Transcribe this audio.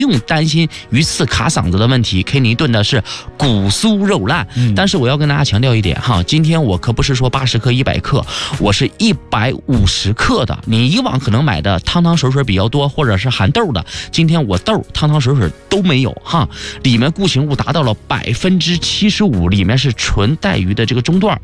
用担心鱼刺卡嗓子的问题，给你炖的是骨酥肉烂。但是我要跟大家强调一点哈，今天我可不是说80克、100克，我是150克的。你以往可能买的汤汤水水比较多，或者是含豆的，今天我豆汤汤水水都没有哈，里面固形物达到了75%，里面是纯带鱼的这个中段。